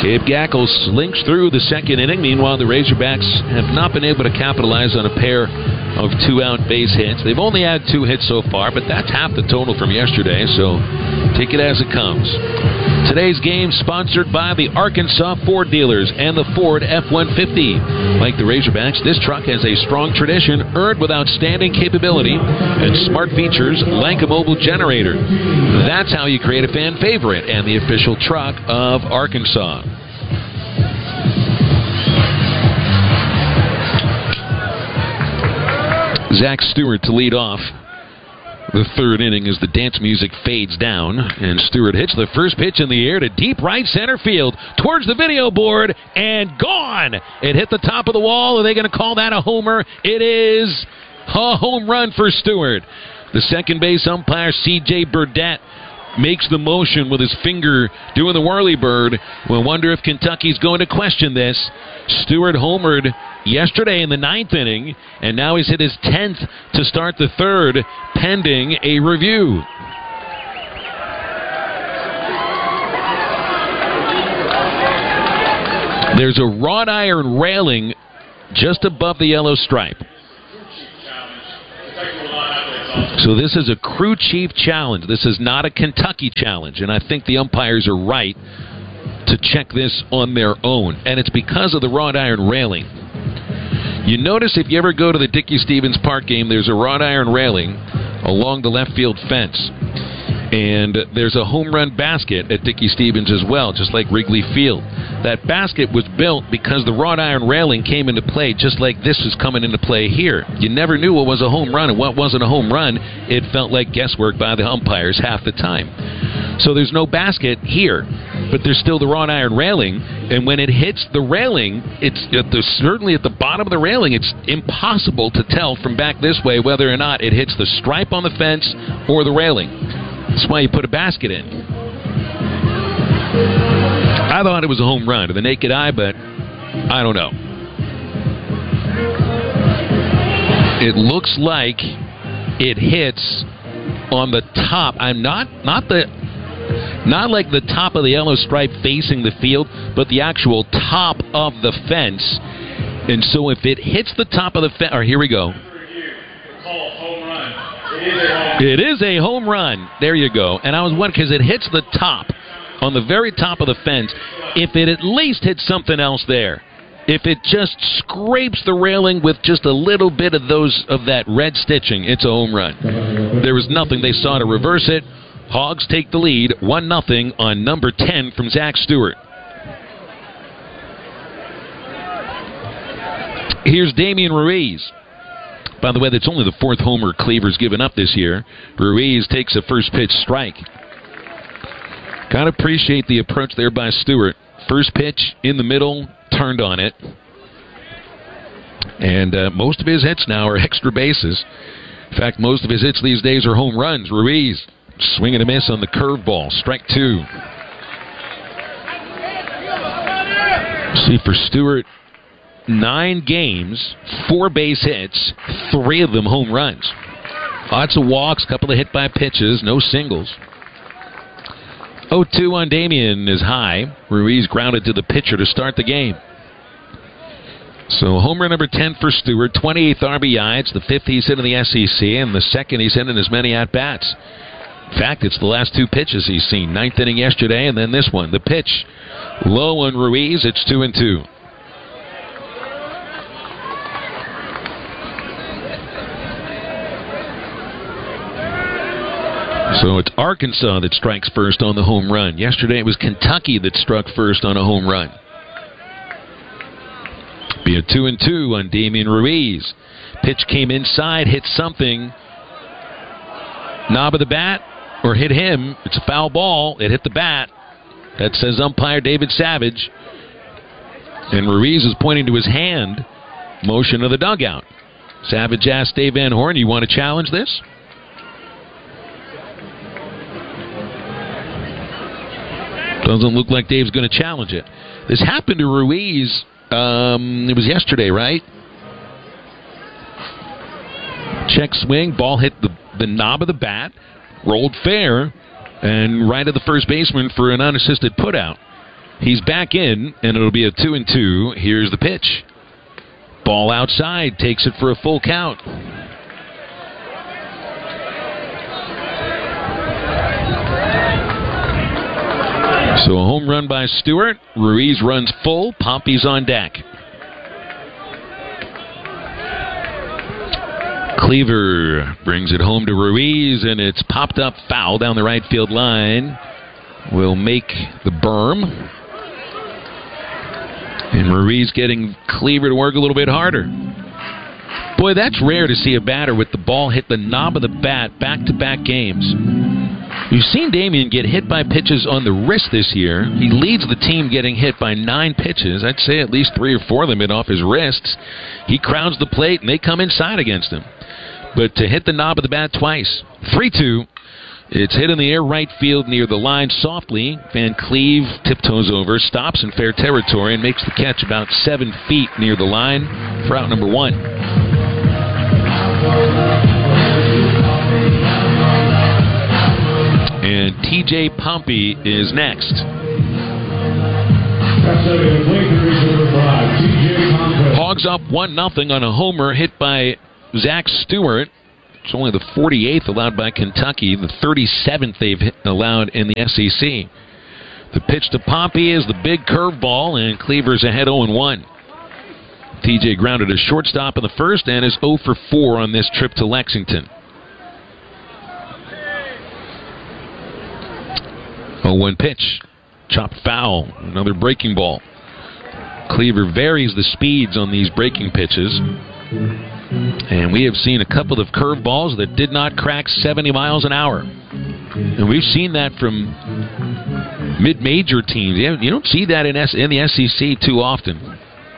Gabe Gackle slinks through the second inning. Meanwhile, the Razorbacks have not been able to capitalize on a pair of two-out base hits. They've only had 2 hits so far, but that's half the total from yesterday, so take it as it comes. Today's game sponsored by the Arkansas Ford dealers and the Ford F-150. Like the Razorbacks, this truck has a strong tradition earned with outstanding capability and smart features like a mobile generator. That's how you create a fan favorite and the official truck of Arkansas. Zach Stewart to lead off the third inning as the dance music fades down, and Stewart hits the first pitch in the air to deep right center field towards the video board, and gone. It hit the top of the wall. Are they going to call that a homer? It is a home run for Stewart. The second base umpire, C.J. Burdett, makes the motion with his finger doing the whirly bird. We'll wonder if Kentucky's going to question this. Stewart homered yesterday in the 9th inning, and now he's hit his 10th to start the third, pending a review. There's a wrought iron railing just above the yellow stripe. So this is a crew chief challenge. This is not a Kentucky challenge, and I think the umpires are right to check this on their own, and it's because of the wrought iron railing. You notice if you ever go to the Dickey-Stephens Park game, there's a wrought iron railing along the left field fence, and there's a home run basket at Dickey-Stephens as well, just like Wrigley Field. That basket was built because the wrought iron railing came into play just like this is coming into play here. You never knew what was a home run and what wasn't a home run. It felt like guesswork by the umpires half the time. So there's no basket here, but there's still the wrought iron railing, and when it hits the railing, it's certainly at the bottom of the railing, it's impossible to tell from back this way whether or not it hits the stripe on the fence or the railing. That's why you put a basket in. I thought it was a home run to the naked eye, but I don't know. It looks like it hits on the top. I'm not like the top of the yellow stripe facing the field, but the actual top of the fence. And so if it hits the top of the fence, or here we go. It is a home run. There you go. And I was wondering, because it hits the top, on the very top of the fence, if it at least hits something else there. If it just scrapes the railing with just a little bit of that red stitching, it's a home run. There was nothing they saw to reverse it. Hogs take the lead, 1-0 on number 10 from Zach Stewart. Here's Damian Ruiz. By the way, that's only the 4th homer Cleaver's given up this year. Ruiz takes a first pitch strike. Gotta appreciate the approach there by Stewart. First pitch in the middle, turned on it. And most of his hits now are extra bases. In fact, most of his hits these days are home runs. Ruiz swing and a miss on the curveball. Strike 2. See, for Stewart, 9 games, 4 base hits, 3 of them home runs. Lots of walks, couple of hit by pitches, no singles. 0-2 on Damian is high. Ruiz grounded to the pitcher to start the game. So homer number 10 for Stewart, 28th RBI. It's the 5th he's hit in the SEC, and the 2nd he's hit in as many at-bats. In fact, it's the last 2 pitches he's seen. 9th inning yesterday, and then this one. The pitch low on Ruiz. It's 2-2. So it's Arkansas that strikes first on the home run. Yesterday it was Kentucky that struck first on a home run. Be a 2-2 on Damian Ruiz. Pitch came inside, hit something. Knob of the bat, or hit him. It's a foul ball. It hit the bat. That says umpire David Savage. And Ruiz is pointing to his hand. Motion of the dugout. Savage asked Dave Van Horn, you want to challenge this? Doesn't look like Dave's going to challenge it. This happened to Ruiz. It was yesterday, right? Check swing. Ball hit the knob of the bat. Rolled fair. And right at the first baseman for an unassisted putout. He's back in, and it'll be a 2-2. Here's the pitch. Ball outside, takes it for a full count. So a home run by Stewart. Ruiz runs full. Pompey's on deck. Cleaver brings it home to Ruiz, and it's popped up foul down the right field line. Will make the berm. And Ruiz getting Cleaver to work a little bit harder. Boy, that's rare to see a batter with the ball hit the knob of the bat back-to-back games. You've seen Damian get hit by pitches on the wrist this year. He leads the team getting hit by 9 pitches. I'd say at least 3 or 4 of them hit off his wrists. He crowds the plate, and they come inside against him. But to hit the knob of the bat twice. 3-2. It's hit in the air right field near the line softly. Van Cleve tiptoes over, stops in fair territory, and makes the catch about 7 feet near the line for out number 1. And T.J. Pompey is next. Hogs up 1-0 on a homer hit by Zach Stewart. It's only the 48th allowed by Kentucky, the 37th they've allowed in the SEC. The pitch to Pompey is the big curveball, and Cleaver's ahead 0-1. TJ grounded a shortstop in the first and is 0 for 4 on this trip to Lexington. 0-1 pitch. Chopped foul. Another breaking ball. Cleaver varies the speeds on these breaking pitches. And we have seen a couple of curveballs that did not crack 70 miles an hour. And we've seen that from mid-major teams. You don't see that in the SEC too often.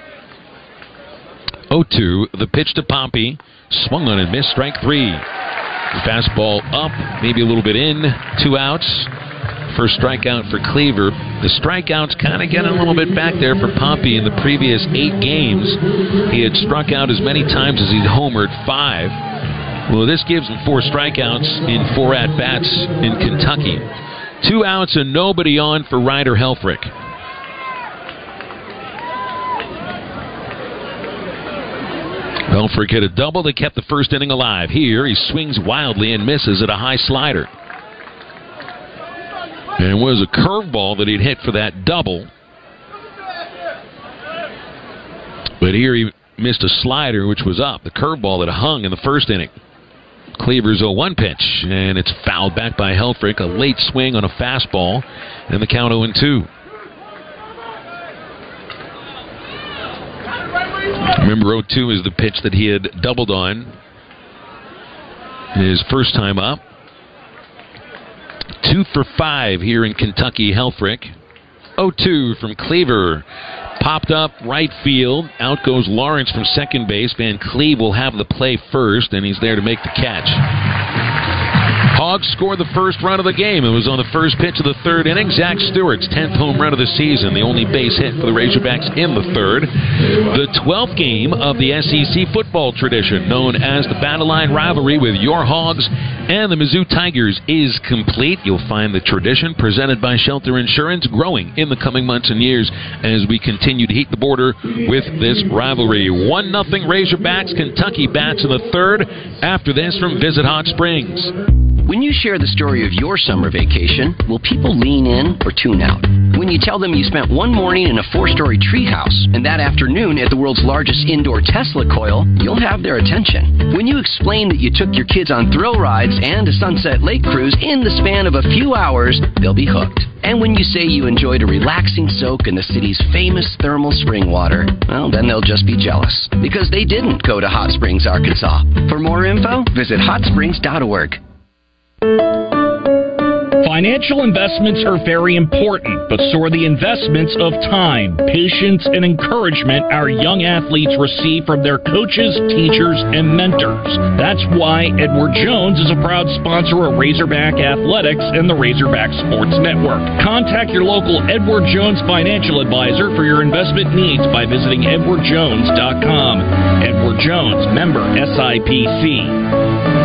0-2, the pitch to Pompey. Swung on and missed, strike 3. Fastball up, maybe a little bit in, 2 outs. First strikeout for Cleaver. The strikeouts kind of getting a little bit back there for Pompey in the previous 8 games. He had struck out as many times as he'd homered 5. Well, this gives him 4 strikeouts in 4 at-bats in Kentucky. 2 outs and nobody on for Ryder Helfrich. Helfrich hit a double that kept the first inning alive. Here, he swings wildly and misses at a high slider. And it was a curveball that he'd hit for that double. But here he missed a slider, which was up. The curveball that hung in the first inning. Cleaver's 0-1 pitch, and it's fouled back by Helfrich. A late swing on a fastball, and the count 0-2. Remember, 0-2 is the pitch that he had doubled on his first time up. 2 for 5 here in Kentucky, Helfrich. 0-2 from Cleaver. Popped up right field. Out goes Lawrence from second base. Van Cleve will have the play first, and he's there to make the catch. Hogs scored the first run of the game. It was on the first pitch of the third inning. Zach Stewart's 10th home run of the season, the only base hit for the Razorbacks in the third. The 12th game of the SEC football tradition, known as the Battle Line rivalry with your Hogs and the Mizzou Tigers, is complete. You'll find the tradition presented by Shelter Insurance growing in the coming months and years as we continue to heat the border with this rivalry. 1-0 Razorbacks. Kentucky bats in the third. After this from Visit Hot Springs. When you share the story of your summer vacation, will people lean in or tune out? When you tell them you spent one morning in a 4-story treehouse and that afternoon at the world's largest indoor Tesla coil, you'll have their attention. When you explain that you took your kids on thrill rides and a Sunset Lake cruise in the span of a few hours, they'll be hooked. And when you say you enjoyed a relaxing soak in the city's famous thermal spring water, well, then they'll just be jealous because they didn't go to Hot Springs, Arkansas. For more info, visit hotsprings.org. Financial investments are very important, but so are the investments of time, patience, and encouragement our young athletes receive from their coaches, teachers, and mentors. That's why Edward Jones is a proud sponsor of Razorback Athletics and the Razorback Sports Network. Contact your local Edward Jones financial advisor for your investment needs by visiting edwardjones.com. Edward Jones, member SIPC.